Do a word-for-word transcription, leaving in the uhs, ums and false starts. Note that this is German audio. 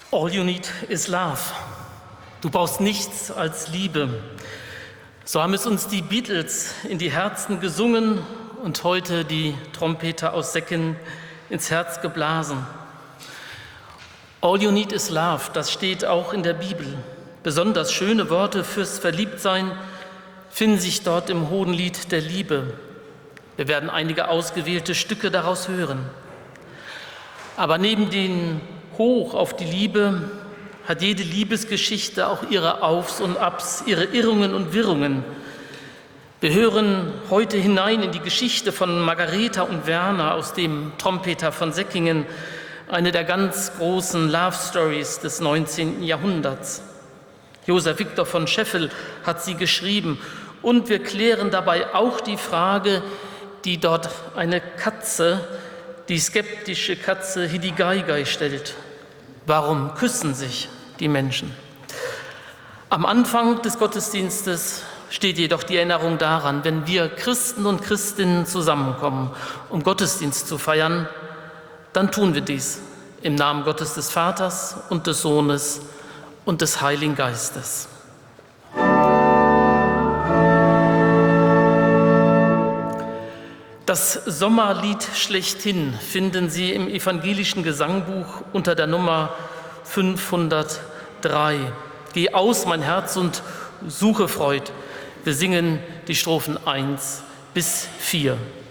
All you need is love. Du brauchst nichts als Liebe. So haben es uns die Beatles in die Herzen gesungen und heute die Trompeter aus Säcken ins Herz geblasen. All you need is love, das steht auch in der Bibel. Besonders schöne Worte fürs Verliebtsein finden sich dort im Hohenlied der Liebe. Wir werden einige ausgewählte Stücke daraus hören. Aber neben den Hoch auf die Liebe hat jede Liebesgeschichte auch ihre Aufs und Abs, ihre Irrungen und Wirrungen. Wir hören heute hinein in die Geschichte von Margareta und Werner aus dem Trompeter von Säckingen, eine der ganz großen Love Stories des neunzehnten Jahrhunderts. Josef Victor von Scheffel hat sie geschrieben und wir klären dabei auch die Frage, die dort eine Katze, die skeptische Katze Hidigaigai stellt. Warum küssen sich die Menschen? Am Anfang des Gottesdienstes steht jedoch die Erinnerung daran, wenn wir Christen und Christinnen zusammenkommen, um Gottesdienst zu feiern, dann tun wir dies im Namen Gottes des Vaters und des Sohnes und des Heiligen Geistes. Das Sommerlied schlechthin finden Sie im evangelischen Gesangbuch unter der Nummer fünfhundertdrei. Geh aus, mein Herz, und suche Freud. Wir singen die Strophen eins bis vier.